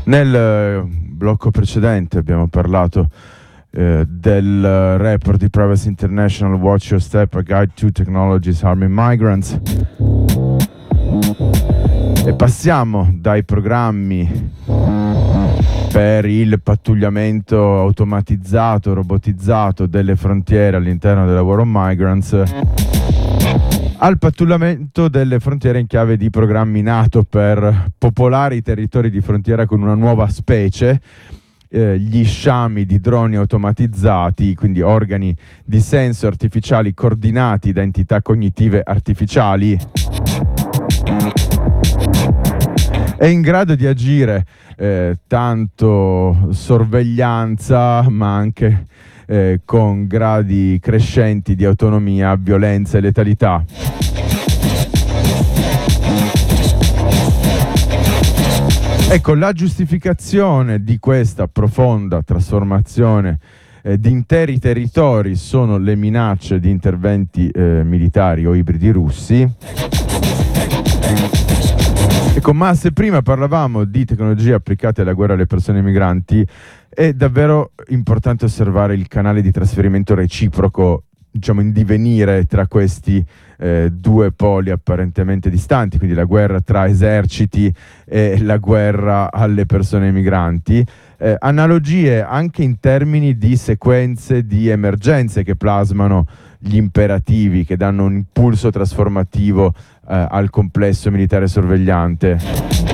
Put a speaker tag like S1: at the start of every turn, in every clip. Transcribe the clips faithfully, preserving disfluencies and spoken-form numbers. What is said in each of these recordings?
S1: Nel eh, blocco precedente abbiamo parlato eh, del uh, report di Privacy International, Watch Your Step, A Guide to Technologies Harming Migrants, e passiamo dai programmi per il pattugliamento automatizzato, robotizzato delle frontiere all'interno della War on Migrants al pattugliamento delle frontiere in chiave di programmi NATO per popolare i territori di frontiera con una nuova specie, eh, gli sciami di droni automatizzati, quindi organi di senso artificiali coordinati da entità cognitive artificiali, è in grado di agire eh, tanto sorveglianza ma anche Eh, con gradi crescenti di autonomia, violenza e letalità. Ecco, la giustificazione di questa profonda trasformazione eh, di interi territori sono le minacce di interventi eh, militari o ibridi russi. Ecco, ma se prima parlavamo di tecnologie applicate alla guerra alle persone migranti, è davvero importante osservare il canale di trasferimento reciproco, diciamo, in divenire tra questi eh, due poli apparentemente distanti, quindi la guerra tra eserciti e la guerra alle persone migranti. Eh, analogie anche in termini di sequenze di emergenze che plasmano gli imperativi, che danno un impulso trasformativo eh, al complesso militare sorvegliante.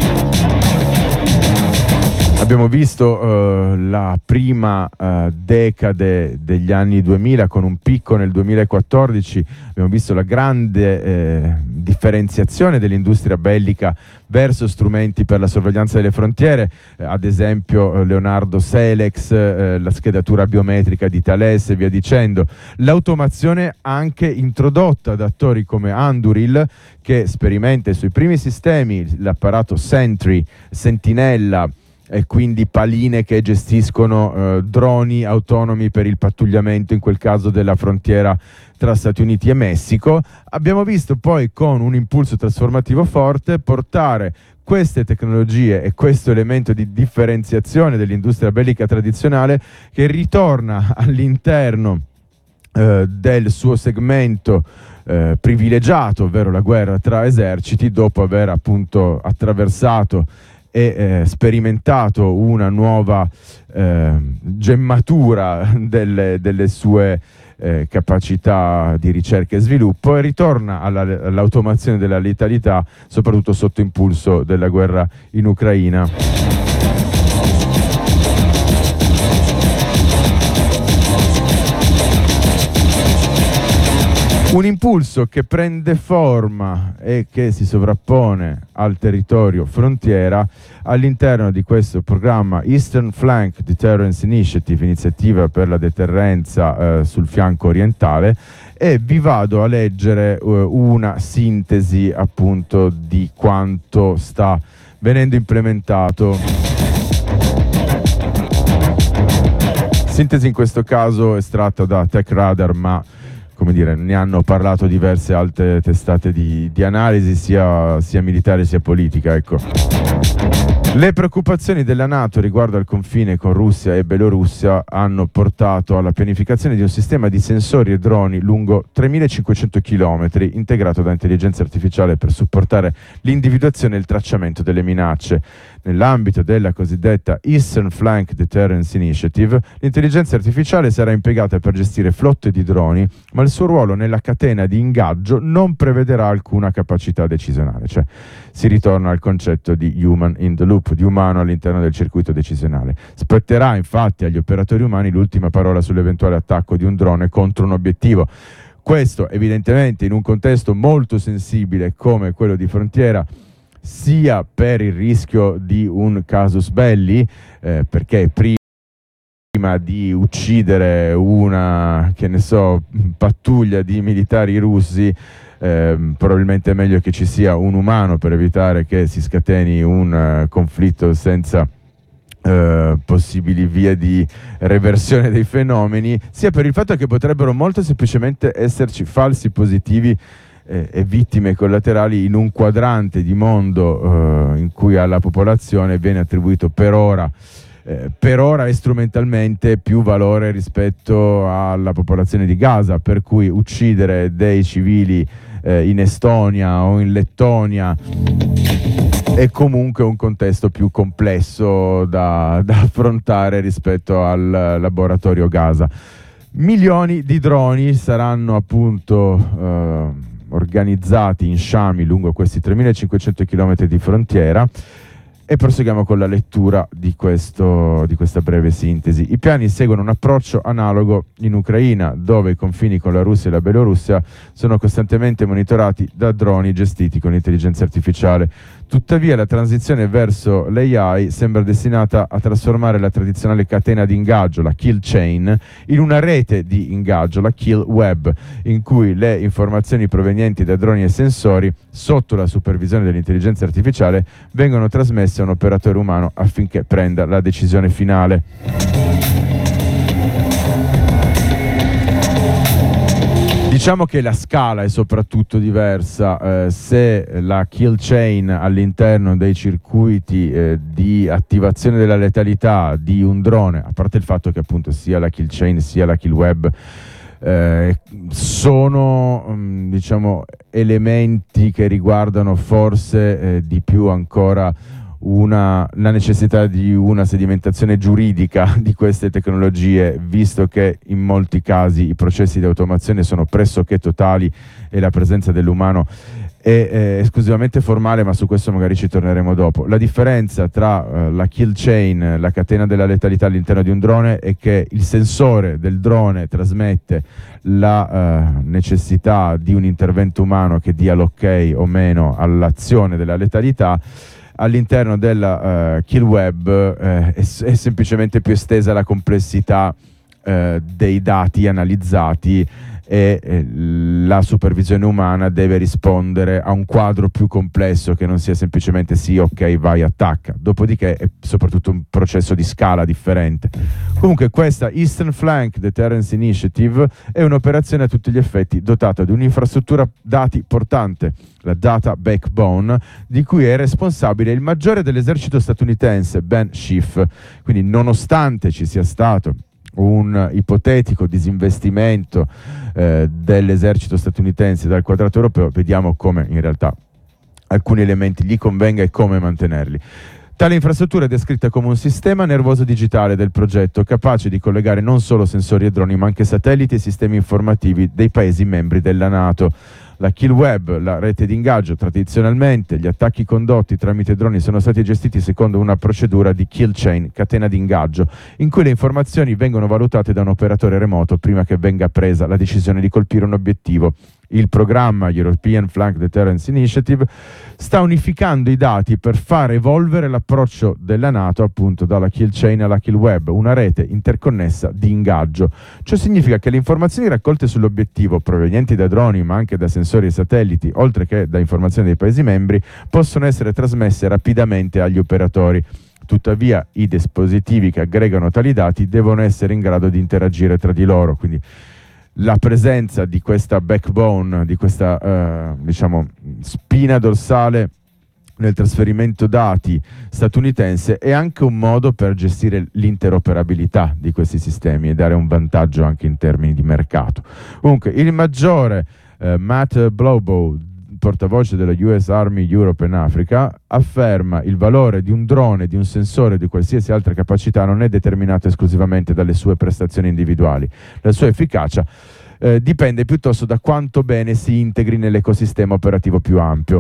S1: Abbiamo visto uh, la prima uh, decade degli anni duemila con un picco nel duemilaquattordici, abbiamo visto la grande eh, differenziazione dell'industria bellica verso strumenti per la sorveglianza delle frontiere, eh, ad esempio eh, Leonardo Selex, eh, la schedatura biometrica di Thales e via dicendo. L'automazione anche introdotta da attori come Anduril, che sperimenta sui primi sistemi l'apparato Sentry, Sentinella, e quindi paline che gestiscono eh, droni autonomi per il pattugliamento, in quel caso della frontiera tra Stati Uniti e Messico. Abbiamo visto poi, con un impulso trasformativo forte, portare queste tecnologie e questo elemento di differenziazione dell'industria bellica tradizionale, che ritorna all'interno eh, del suo segmento eh, privilegiato, ovvero la guerra tra eserciti, dopo aver appunto attraversato e eh, sperimentato una nuova eh, gemmatura delle, delle sue eh, capacità di ricerca e sviluppo, e ritorna alla, all'automazione della letalità, soprattutto sotto impulso della guerra in Ucraina. Un impulso che prende forma e che si sovrappone al territorio frontiera all'interno di questo programma Eastern Flank Deterrence Initiative, iniziativa per la deterrenza eh, sul fianco orientale, e vi vado a leggere eh, una sintesi appunto di quanto sta venendo implementato. Sintesi in questo caso estratta da TechRadar, ma come dire, ne hanno parlato diverse altre testate di, di analisi, sia, sia militare sia politica, ecco. Le preoccupazioni della NATO riguardo al confine con Russia e Belorussia hanno portato alla pianificazione di un sistema di sensori e droni lungo tremilacinquecento chilometri, integrato da intelligenza artificiale per supportare l'individuazione e il tracciamento delle minacce. Nell'ambito della cosiddetta Eastern Flank Deterrence Initiative, l'intelligenza artificiale sarà impiegata per gestire flotte di droni, ma il suo ruolo nella catena di ingaggio non prevederà alcuna capacità decisionale, cioè si ritorna al concetto di human in the loop, di umano all'interno del circuito decisionale. Spetterà infatti agli operatori umani l'ultima parola sull'eventuale attacco di un drone contro un obiettivo. Questo evidentemente in un contesto molto sensibile come quello di frontiera, sia per il rischio di un casus belli, eh, perché prima di uccidere una, che ne so, pattuglia di militari russi, eh, probabilmente è meglio che ci sia un umano per evitare che si scateni un uh, conflitto senza Uh, possibili vie di reversione dei fenomeni, sia per il fatto che potrebbero molto semplicemente esserci falsi positivi eh, e vittime collaterali in un quadrante di mondo eh, in cui alla popolazione viene attribuito per ora Eh, per ora e strumentalmente più valore rispetto alla popolazione di Gaza, per cui uccidere dei civili eh, in Estonia o in Lettonia è comunque un contesto più complesso da, da affrontare rispetto al laboratorio Gaza. Milioni di droni saranno appunto eh, organizzati in sciami lungo questi tremilacinquecento chilometri di frontiera. E proseguiamo con la lettura di, questo, di questa breve sintesi. I piani seguono un approccio analogo in Ucraina, dove i confini con la Russia e la Bielorussia sono costantemente monitorati da droni gestiti con intelligenza artificiale. Tuttavia la transizione verso l'A I sembra destinata a trasformare la tradizionale catena di ingaggio, la kill chain, in una rete di ingaggio, la kill web, in cui le informazioni provenienti da droni e sensori, sotto la supervisione dell'intelligenza artificiale, vengono trasmesse a un operatore umano affinché prenda la decisione finale. Diciamo che la scala è soprattutto diversa, eh, se la kill chain all'interno dei circuiti eh, di attivazione della letalità di un drone, a parte il fatto che appunto sia la kill chain sia la kill web eh, sono mh, diciamo elementi che riguardano forse eh, di più ancora Una, la necessità di una sedimentazione giuridica di queste tecnologie, visto che in molti casi i processi di automazione sono pressoché totali e la presenza dell'umano è eh, esclusivamente formale, ma su questo magari ci torneremo dopo. La differenza tra eh, la kill chain, la catena della letalità all'interno di un drone, è che il sensore del drone trasmette la eh, necessità di un intervento umano che dia l'ok o meno all'azione della letalità. All'interno della uh, kill web eh, è, è semplicemente più estesa la complessità eh, dei dati analizzati e eh, la supervisione umana deve rispondere a un quadro più complesso che non sia semplicemente sì, ok, vai, attacca. Dopodiché è soprattutto un processo di scala differente. Comunque questa Eastern Flank Deterrence Initiative è un'operazione a tutti gli effetti dotata di un'infrastruttura dati portante, la Data Backbone, di cui è responsabile il maggiore dell'esercito statunitense, Ben Schiff. Quindi nonostante ci sia stato un ipotetico disinvestimento eh, dell'esercito statunitense dal quadrato europeo, vediamo come in realtà alcuni elementi gli convenga e come mantenerli. Tale infrastruttura è descritta come un sistema nervoso digitale del progetto, capace di collegare non solo sensori e droni, ma anche satelliti e sistemi informativi dei Paesi membri della NATO. La kill web, la rete di ingaggio, tradizionalmente gli attacchi condotti tramite droni sono stati gestiti secondo una procedura di kill chain, catena di ingaggio, in cui le informazioni vengono valutate da un operatore remoto prima che venga presa la decisione di colpire un obiettivo. Il programma European Flank Deterrence Initiative sta unificando i dati per far evolvere l'approccio della NATO appunto dalla kill chain alla kill web, una rete interconnessa di ingaggio. Ciò significa che le informazioni raccolte sull'obiettivo, provenienti da droni ma anche da sensori e satelliti, oltre che da informazioni dei Paesi membri, possono essere trasmesse rapidamente agli operatori. Tuttavia i dispositivi che aggregano tali dati devono essere in grado di interagire tra di loro, quindi la presenza di questa backbone, di questa eh, diciamo spina dorsale nel trasferimento dati statunitense è anche un modo per gestire l'interoperabilità di questi sistemi e dare un vantaggio anche in termini di mercato. Comunque il maggiore eh, Matt Blowbow, portavoce della U S Army Europe and Africa, afferma il valore di un drone, di un sensore, di qualsiasi altra capacità non è determinato esclusivamente dalle sue prestazioni individuali. La sua efficacia eh, dipende piuttosto da quanto bene si integri nell'ecosistema operativo più ampio.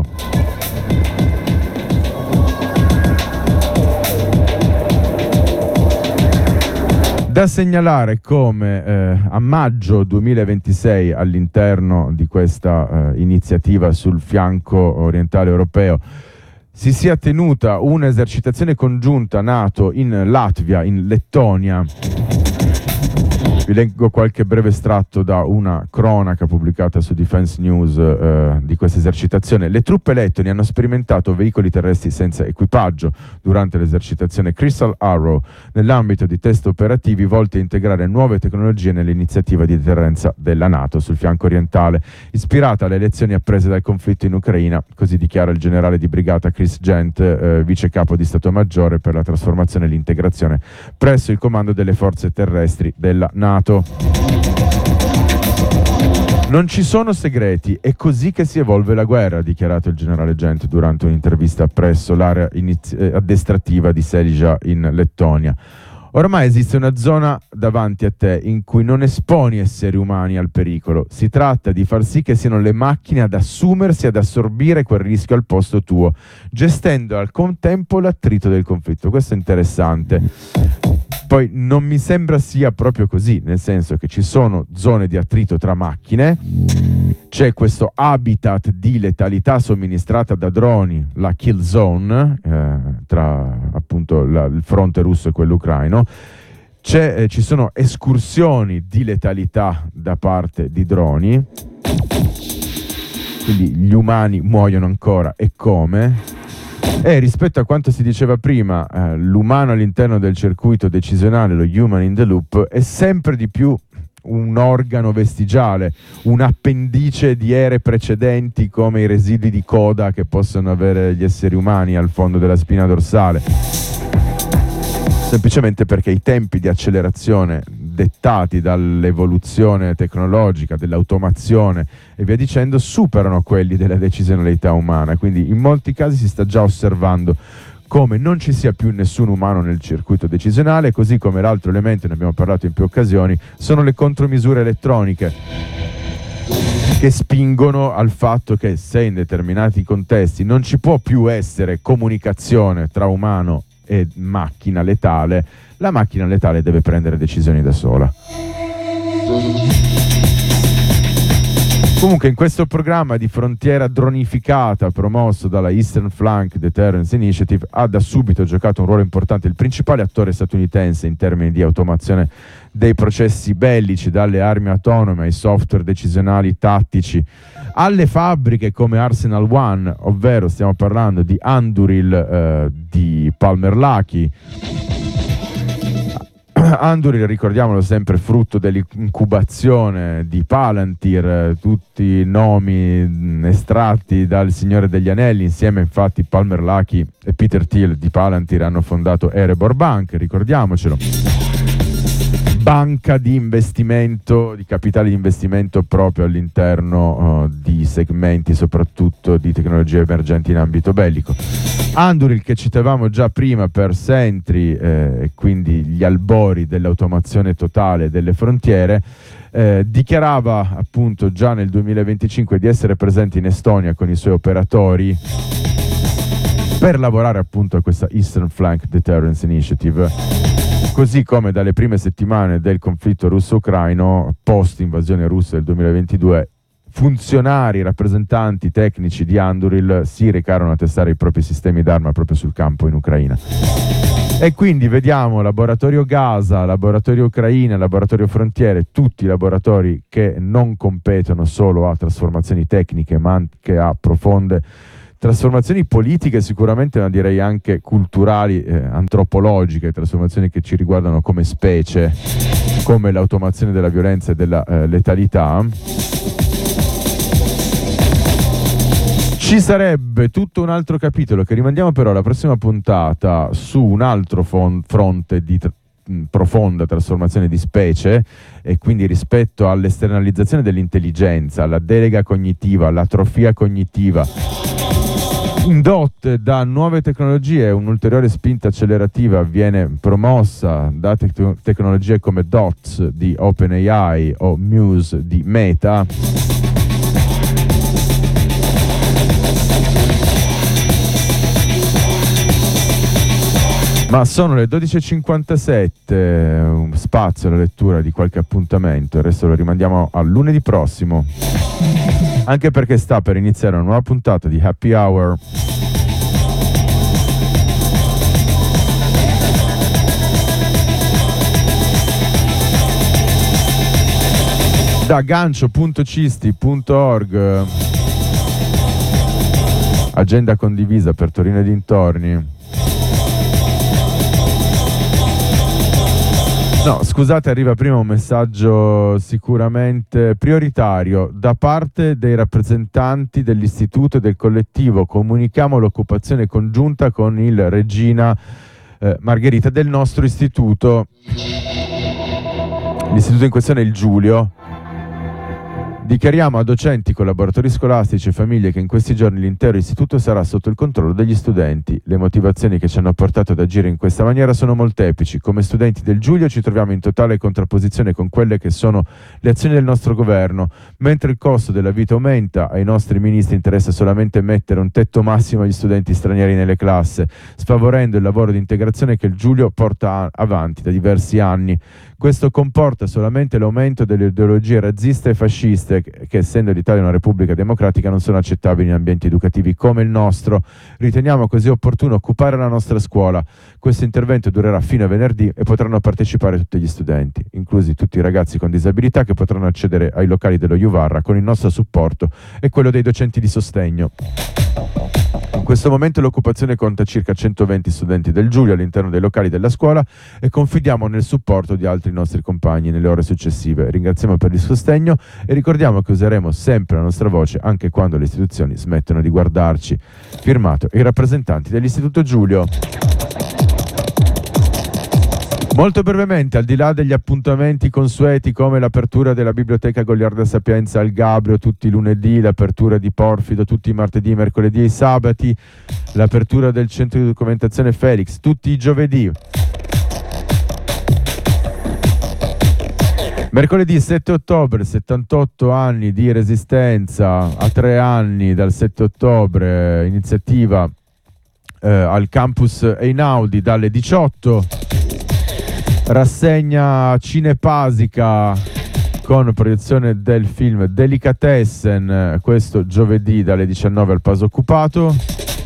S1: Da segnalare come eh, a maggio duemilaventisei, all'interno di questa eh, iniziativa sul fianco orientale europeo, si sia tenuta un'esercitazione congiunta NATO in Latvia, in Lettonia, Vi leggo qualche breve estratto da una cronaca pubblicata su Defense News eh, di questa esercitazione. Le truppe lettone hanno sperimentato veicoli terrestri senza equipaggio durante l'esercitazione Crystal Arrow, nell'ambito di test operativi volti a integrare nuove tecnologie nell'iniziativa di deterrenza della NATO sul fianco orientale, ispirata alle lezioni apprese dal conflitto in Ucraina, così dichiara il generale di brigata Chris Gent, eh, vice capo di Stato Maggiore per la trasformazione e l'integrazione presso il comando delle forze terrestri della NATO. Non ci sono segreti, è così che si evolve la guerra, ha dichiarato il generale Gent durante un'intervista presso l'area inizi- addestrativa di Selija in Lettonia. Ormai esiste una zona davanti a te in cui non esponi esseri umani al pericolo. Si tratta di far sì che siano le macchine ad assumersi, ad assorbire quel rischio al posto tuo, gestendo al contempo l'attrito del conflitto. Questo è interessante. Poi non mi sembra sia proprio così, nel senso che ci sono zone di attrito tra macchine, c'è questo habitat di letalità somministrata da droni, la kill zone, eh, tra appunto la, il fronte russo e quello ucraino, c'è, eh, ci sono escursioni di letalità da parte di droni, quindi gli umani muoiono ancora e come. E rispetto a quanto si diceva prima, eh, l'umano all'interno del circuito decisionale, lo human in the loop, è sempre di più un organo vestigiale, un appendice di ere precedenti come i residui di coda che possono avere gli esseri umani al fondo della spina dorsale. Semplicemente perché i tempi di accelerazione dettati dall'evoluzione tecnologica, dell'automazione e via dicendo superano quelli della decisionalità umana, quindi in molti casi si sta già osservando come non ci sia più nessun umano nel circuito decisionale, così come l'altro elemento, ne abbiamo parlato in più occasioni, sono le contromisure elettroniche che spingono al fatto che se in determinati contesti non ci può più essere comunicazione tra umano e macchina letale, la macchina letale deve prendere decisioni da sola. Comunque in questo programma di frontiera dronificata promosso dalla Eastern Flank Deterrence Initiative ha da subito giocato un ruolo importante il principale attore statunitense in termini di automazione dei processi bellici, dalle armi autonome ai software decisionali tattici, alle fabbriche come Arsenal One, ovvero stiamo parlando di Anduril, eh, di Palmer Luckey. Anduril, ricordiamolo, sempre frutto dell'incubazione di Palantir, eh, tutti nomi mh, estratti dal Signore degli Anelli. Insieme infatti Palmer Luckey e Peter Thiel di Palantir hanno fondato Erebor Bank, ricordiamocelo, banca di investimento, di capitali di investimento proprio all'interno uh, di segmenti soprattutto di tecnologie emergenti in ambito bellico. Anduril, che citavamo già prima per Sentry, eh, quindi gli albori dell'automazione totale delle frontiere, eh, dichiarava appunto già nel duemilaventicinque di essere presente in Estonia con i suoi operatori per lavorare appunto a questa Eastern Flank Deterrence Initiative, così come dalle prime settimane del conflitto russo-ucraino, post invasione russa del duemilaventidue, funzionari, rappresentanti tecnici di Anduril si recarono a testare i propri sistemi d'arma proprio sul campo in Ucraina. E quindi vediamo laboratorio Gaza, laboratorio Ucraina, laboratorio Frontiere, tutti laboratori che non competono solo a trasformazioni tecniche ma anche a profonde trasformazioni politiche, sicuramente, ma direi anche culturali, eh, antropologiche, trasformazioni che ci riguardano come specie, come l'automazione della violenza e della eh, letalità. Ci sarebbe tutto un altro capitolo che rimandiamo però alla prossima puntata su un altro fon- fronte di tra- profonda trasformazione di specie, e quindi rispetto all'esternalizzazione dell'intelligenza, alla delega cognitiva, all'atrofia cognitiva indotte da nuove tecnologie. Un'ulteriore spinta accelerativa viene promossa da tec- tecnologie come D O T S di OpenAI o Muse di Meta. Ma sono le dodici e cinquantasette, spazio alla lettura di qualche appuntamento, il resto lo rimandiamo a lunedì prossimo, anche perché sta per iniziare una nuova puntata di Happy Hour. da gancio punto cisti punto org, agenda condivisa per Torino e dintorni. No, scusate, arriva prima un messaggio sicuramente prioritario da parte dei rappresentanti dell'istituto e del collettivo. Comunichiamo l'occupazione congiunta con il Regina eh, Margherita del nostro istituto. L'istituto in questione è il Giulio. Dichiariamo a docenti, collaboratori scolastici e famiglie che in questi giorni l'intero istituto sarà sotto il controllo degli studenti. Le motivazioni che ci hanno portato ad agire in questa maniera sono molteplici. Come studenti del Giulio ci troviamo in totale contrapposizione con quelle che sono le azioni del nostro governo. Mentre il costo della vita aumenta, ai nostri ministri interessa solamente mettere un tetto massimo agli studenti stranieri nelle classi, sfavorendo il lavoro di integrazione che il Giulio porta avanti da diversi anni. Questo comporta solamente l'aumento delle ideologie razziste e fasciste che, essendo l'Italia una repubblica democratica, non sono accettabili in ambienti educativi come il nostro. Riteniamo così opportuno occupare la nostra scuola. Questo intervento durerà fino a venerdì e potranno partecipare tutti gli studenti, inclusi tutti i ragazzi con disabilità, che potranno accedere ai locali dello Juvarra con il nostro supporto e quello dei docenti di sostegno. In questo momento l'occupazione conta circa centoventi studenti del Giulio all'interno dei locali della scuola e confidiamo nel supporto di altri nostri compagni nelle ore successive. Ringraziamo per il sostegno e ricordiamo che useremo sempre la nostra voce anche quando le istituzioni smettono di guardarci. Firmato i rappresentanti dell'Istituto Giulio. Molto brevemente, al di là degli appuntamenti consueti come l'apertura della biblioteca Goliarda Sapienza al Gabrio tutti i lunedì, l'apertura di Porfido tutti i martedì, mercoledì e i sabati, l'apertura del centro di documentazione Felix tutti i giovedì. Mercoledì sette ottobre, settantotto anni di resistenza, a tre anni dal sette ottobre, iniziativa eh, al campus Einaudi dalle diciotto. Rassegna cinepasica con proiezione del film Delicatessen questo giovedì dalle diciannove al Paso Occupato.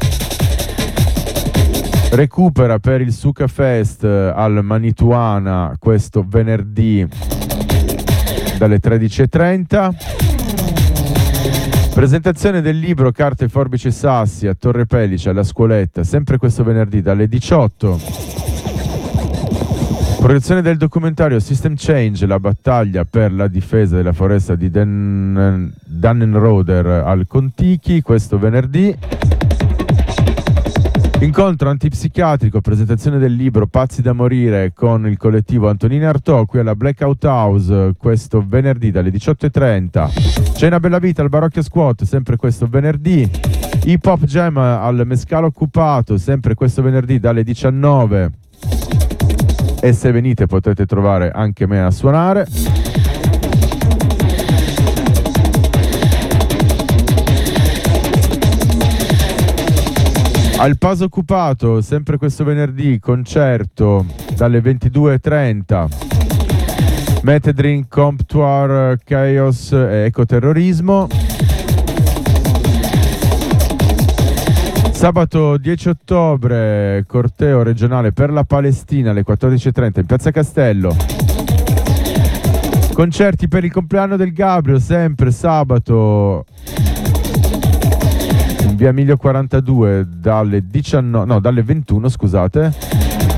S1: Recupera per il Suca Fest al Manituana questo venerdì dalle tredici e trenta. Presentazione del libro Carte, Forbici e Sassi a Torre Pellice alla Scuoletta sempre questo venerdì dalle diciotto. Proiezione del documentario System Change, la battaglia per la difesa della foresta di Dan- Dannenroder al Contichi, questo venerdì. Incontro antipsichiatrico, presentazione del libro Pazzi da morire con il collettivo Antonini Artò qui alla Blackout House, questo venerdì dalle diciotto e trenta. Cena Bella Vita al Barocchio Squat, sempre questo venerdì. Hip Hop Jam al Mescalo Occupato, sempre questo venerdì dalle diciannove. E se venite potete trovare anche me a suonare. Al Paso Occupato, sempre questo venerdì, concerto dalle ventidue e trenta. Metedrin, Comptoir, Chaos e Ecoterrorismo. Sabato dieci ottobre, corteo regionale per la Palestina alle quattordici e trenta in Piazza Castello. Concerti per il compleanno del Gabrio, sempre sabato in via Emilio quarantadue dalle diciannove, no, dalle ventuno, scusate.